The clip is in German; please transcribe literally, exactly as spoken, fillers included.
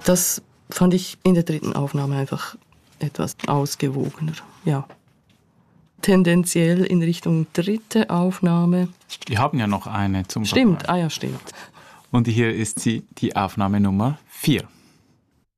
Das fand ich in der dritten Aufnahme einfach etwas ausgewogener, ja. Tendenziell in Richtung dritte Aufnahme. Wir haben ja noch eine zum Stimmt, Vergleich. ah ja, stimmt. Und hier ist sie, die Aufnahme Nummer vier.